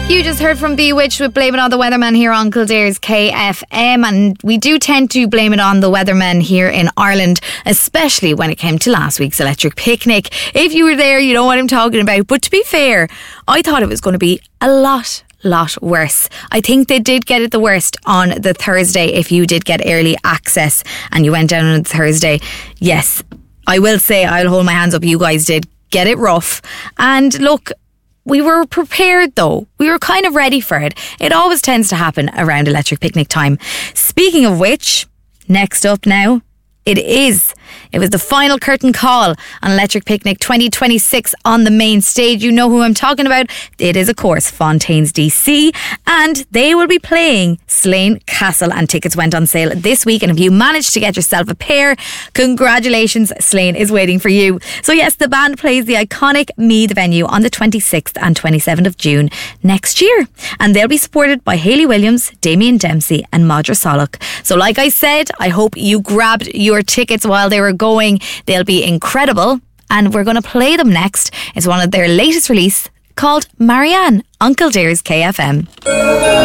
You just heard from Bewitched with Blame It On The Weatherman here on Kildare's KFM, and we do tend to blame it on the weathermen here in Ireland, especially when it came to last week's Electric Picnic. If you were there, you know what I'm talking about. But to be fair, I thought it was going to be a lot worse. I think they did get it the worst on the Thursday. If you did get early access and you went down on the Thursday, yes, I will say, I'll hold my hands up, you guys did get it rough. And look, we were prepared though. We were kind of ready for it. It always tends to happen around Electric Picnic time. Speaking of which, next up now, it was the final curtain call on Electric Picnic 2026 on the main stage. You know who I'm talking about. It is, of course, Fontaines DC, and they will be playing Slane Castle, and tickets went on sale this week. And if you managed to get yourself a pair, congratulations, Slane is waiting for you. So yes, the band plays the iconic Meath venue on the 26th and 27th of June next year, and they'll be supported by Hayley Williams, Damien Dempsey and Madra Solok. So like I said, I hope you grabbed your tickets while they were going. They'll be incredible, and we're going to play them next. It's one of their latest release called Marianne on Kildare's KFM.